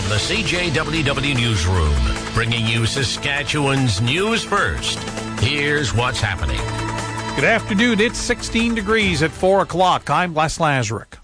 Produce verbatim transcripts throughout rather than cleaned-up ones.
From the C J W W Newsroom, bringing you Saskatchewan's news first. Here's what's happening. Good afternoon. It's sixteen degrees at four o'clock. I'm Les Lazaruk.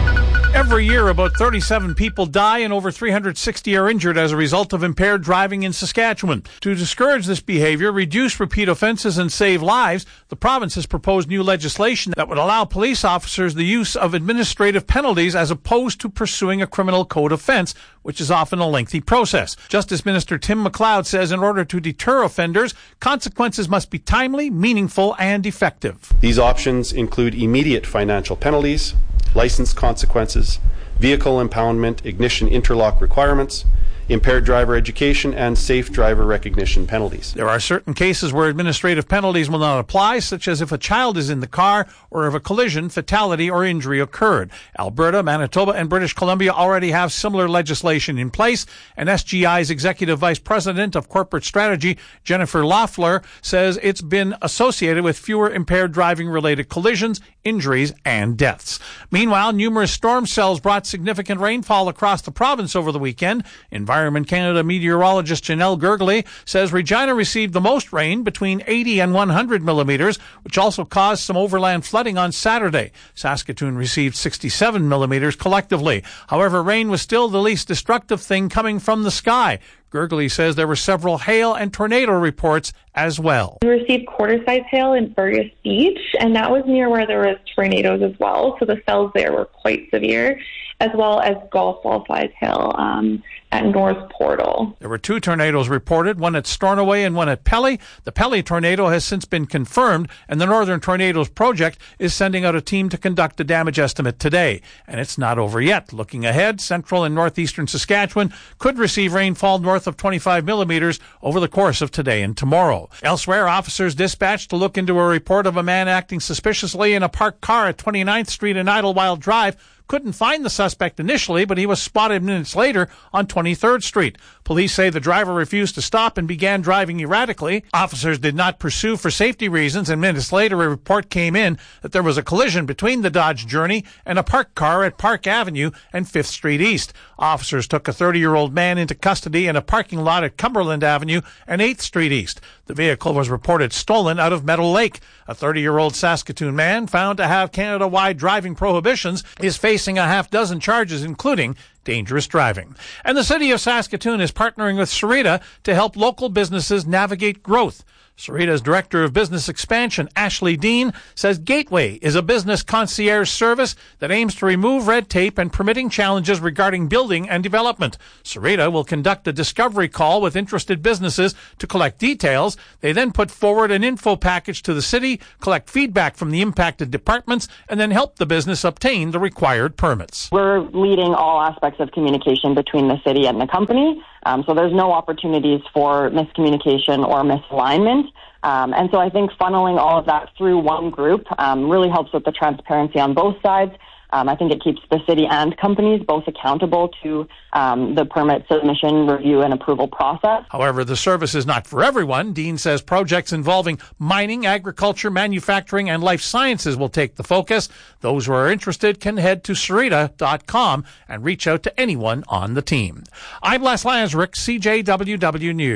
Every year, about thirty-seven people die and over three hundred sixty are injured as a result of impaired driving in Saskatchewan. To discourage this behavior, reduce repeat offenses, and save lives, the province has proposed new legislation that would allow police officers the use of administrative penalties as opposed to pursuing a criminal code offense, which is often a lengthy process. Justice Minister Tim McLeod says in order to deter offenders, consequences must be timely, meaningful, and effective. These options include immediate financial penalties, license consequences, vehicle impoundment, ignition interlock requirements, impaired driver education, and safe driver recognition penalties. There are certain cases where administrative penalties will not apply, such as if a child is in the car or if a collision, fatality, or injury occurred. Alberta, Manitoba, and British Columbia already have similar legislation in place, and S G I's Executive Vice President of Corporate Strategy, Jennifer Loeffler, says it's been associated with fewer impaired driving-related collisions, injuries, and deaths. Meanwhile, numerous storm cells brought significant rainfall across the province over the weekend. Environment Canada meteorologist Janelle Gergely says Regina received the most rain, between eighty and one hundred millimeters, which also caused some overland flooding on Saturday. Saskatoon received sixty-seven millimeters collectively. However, rain was still the least destructive thing coming from the sky. Gergely says there were several hail and tornado reports as well. We received quarter-size hail in Fergus Beach, and that was near where there was tornadoes as well, so the cells there were quite severe, as well as golf ball-size hail um, at North Portal. There were two tornadoes reported, one at Stornoway and one at Pelly. The Pelly tornado has since been confirmed, and the Northern Tornadoes Project is sending out a team to conduct a damage estimate today. And it's not over yet. Looking ahead, central and northeastern Saskatchewan could receive rainfall north of twenty-five millimeters over the course of today and tomorrow. Elsewhere, officers dispatched to look into a report of a man acting suspiciously in a parked car at twenty-ninth Street and Idlewild Drive couldn't find the suspect initially, but he was spotted minutes later on twenty-third Street. Police say the driver refused to stop and began driving erratically. Officers did not pursue for safety reasons, and minutes later a report came in that there was a collision between the Dodge Journey and a parked car at Park Avenue and fifth Street East. Officers took a thirty-year-old man into custody in a parking lot at Cumberland Avenue and eighth Street East. The vehicle was reported stolen out of Meadow Lake. A thirty-year-old Saskatoon man found to have Canada-wide driving prohibitions is facing a half dozen charges, including dangerous driving. And the city of Saskatoon is partnering with Sarita to help local businesses navigate growth. Sarita's Director of Business Expansion, Ashley Dean, says Gateway is a business concierge service that aims to remove red tape and permitting challenges regarding building and development. Sarita will conduct a discovery call with interested businesses to collect details. They then put forward an info package to the city, collect feedback from the impacted departments, and then help the business obtain the required permits. We're leading all aspects of communication between the city and the company. Um, so there's no opportunities for miscommunication or misalignment. Um, and so I think funneling all of that through one group um, really helps with the transparency on both sides. Um, I think it keeps the city and companies both accountable to um, the permit submission, review, and approval process. However, the service is not for everyone. Dean says projects involving mining, agriculture, manufacturing, and life sciences will take the focus. Those who are interested can head to sarita dot com and reach out to anyone on the team. I'm Les Lazaruk, C J W W News.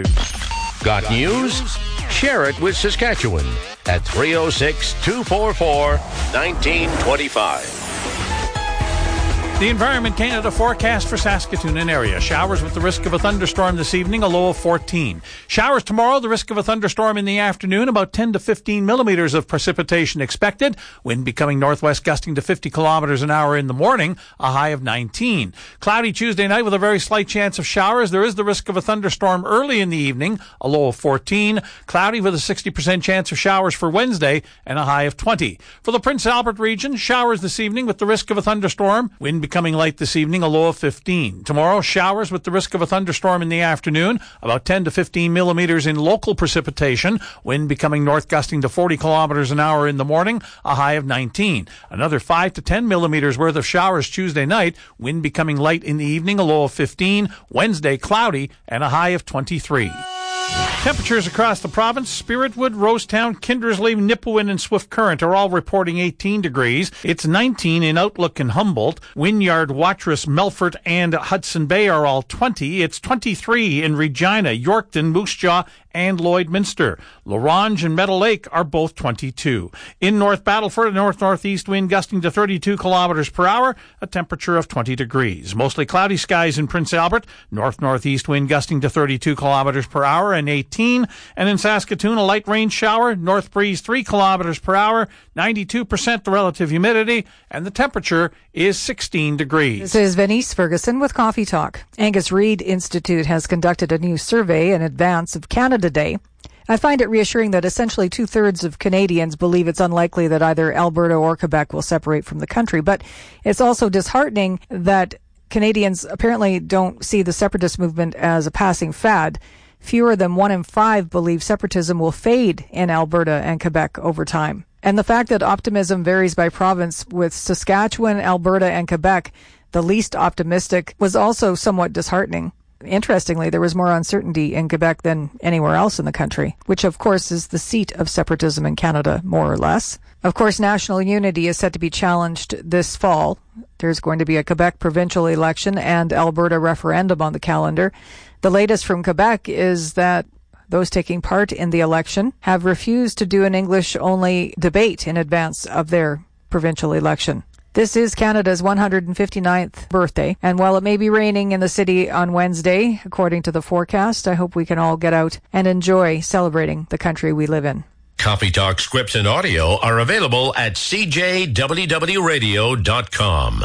Got news? Share it with Saskatchewan at three oh six, two four four, one nine two five. The Environment Canada forecast for Saskatoon and area. Showers with the risk of a thunderstorm this evening, a low of fourteen. Showers tomorrow, the risk of a thunderstorm in the afternoon, about ten to fifteen millimeters of precipitation expected. Wind becoming northwest gusting to fifty kilometers an hour in the morning, a high of nineteen. Cloudy Tuesday night with a very slight chance of showers. There is the risk of a thunderstorm early in the evening, a low of fourteen. Cloudy with a sixty percent chance of showers for Wednesday and a high of twenty. For the Prince Albert region, showers this evening with the risk of a thunderstorm. Wind becoming light this evening, a low of fifteen. Tomorrow, showers with the risk of a thunderstorm in the afternoon, about ten to fifteen millimeters in local precipitation. Wind becoming north gusting to forty kilometers an hour in the morning, a high of nineteen. Another five to ten millimeters worth of showers Tuesday night. Wind becoming light in the evening, a low of fifteen. Wednesday, cloudy and a high of twenty-three. Temperatures across the province: Spiritwood, Rosetown, Kindersley, Nipawin, and Swift Current are all reporting eighteen degrees. It's nineteen in Outlook and Humboldt. Wynyard, Watrous, Melfort, and Hudson Bay are all twenty. It's twenty-three in Regina, Yorkton, Moose Jaw, and Lloydminster. Lorange and Meadow Lake are both twenty-two. In North Battleford, a north-northeast wind gusting to thirty-two kilometers per hour, a temperature of twenty degrees. Mostly cloudy skies in Prince Albert, north-northeast wind gusting to thirty-two kilometers per hour and eighteen. And in Saskatoon, a light rain shower, north breeze three kilometers per hour, ninety-two percent the relative humidity, and the temperature is sixteen degrees. This is Venice Ferguson with Coffee Talk. Angus Reid Institute has conducted a new survey in advance of Canada Day. I find it reassuring that essentially two-thirds of Canadians believe it's unlikely that either Alberta or Quebec will separate from the country. But it's also disheartening that Canadians apparently don't see the separatist movement as a passing fad. Fewer than one in five believe separatism will fade in Alberta and Quebec over time. And the fact that optimism varies by province, with Saskatchewan, Alberta, and Quebec the least optimistic, was also somewhat disheartening. Interestingly, there was more uncertainty in Quebec than anywhere else in the country, which of course is the seat of separatism in Canada, more or less. Of course, national unity is set to be challenged this fall. There's going to be a Quebec provincial election and Alberta referendum on the calendar. The latest from Quebec is that those taking part in the election have refused to do an English-only debate in advance of their provincial election. This is Canada's one hundred fifty-ninth birthday, and while it may be raining in the city on Wednesday, according to the forecast, I hope we can all get out and enjoy celebrating the country we live in. Coffee Talk scripts and audio are available at c j w w radio dot com.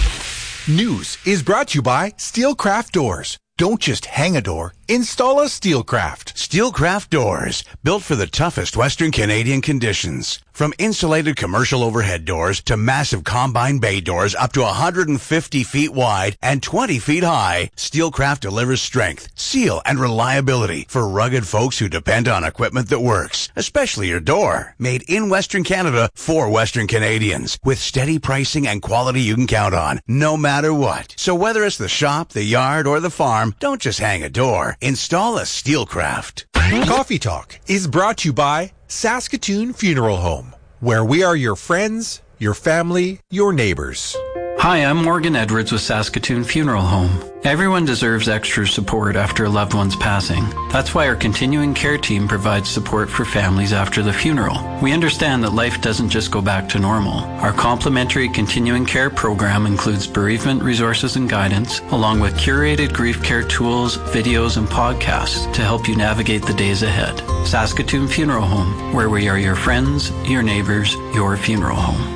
News is brought to you by Steelcraft Doors. Don't just hang a door, install a Steelcraft. Steelcraft Doors, built for the toughest Western Canadian conditions. From insulated commercial overhead doors to massive combine bay doors up to one hundred fifty feet wide and twenty feet high, Steelcraft delivers strength, seal, and reliability for rugged folks who depend on equipment that works, especially your door. Made in Western Canada for Western Canadians, with steady pricing and quality you can count on, no matter what. So whether it's the shop, the yard, or the farm, don't just hang a door. Install a Steelcraft. Coffee Talk is brought to you by Saskatoon Funeral Home, where we are your friends, your family, your neighbors. Hi, I'm Morgan Edwards with Saskatoon Funeral Home. Everyone deserves extra support after a loved one's passing. That's why our continuing care team provides support for families after the funeral. We understand that life doesn't just go back to normal. Our complimentary continuing care program includes bereavement resources and guidance, along with curated grief care tools, videos, and podcasts to help you navigate the days ahead. Saskatoon Funeral Home, where we are your friends, your neighbors, your funeral home.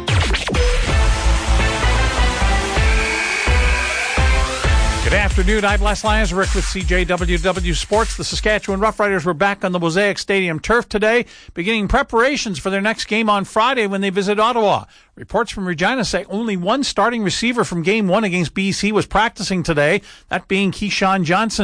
Good afternoon. I'm Les Lanserick with C J W W Sports. The Saskatchewan Roughriders were back on the Mosaic Stadium turf today, beginning preparations for their next game on Friday when they visit Ottawa. Reports from Regina say only one starting receiver from Game one against B C was practicing today, that being Keyshawn Johnson.